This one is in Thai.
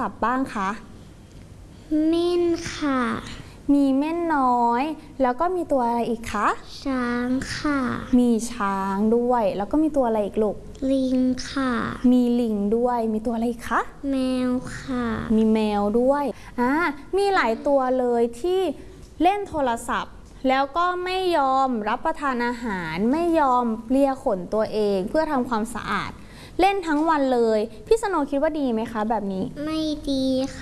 ศัพท์บ้างคะเม่นค่ะมีเม่นน้อยแล้วก็มีตัวอะไรอีกคะช้างค่ะมีช้างด้วยแล้วก็มีตัวอะไรอีกลูกลิงค่ะมีลิงด้วยมีตัวอะไรอีกคะแมวค่ะมีแมวด้วยมีหลายตัวเลยที่เล่นโทรศัพท์แล้วก็ไม่ยอมรับประทานอาหารไม่ยอมเลียขนตัวเองเพื่อทำความสะอาดเล่นทั้งวันเลยพี่สโนว์คิดว่าดีไหมคะแบบนี้ไม่ดีค่ะ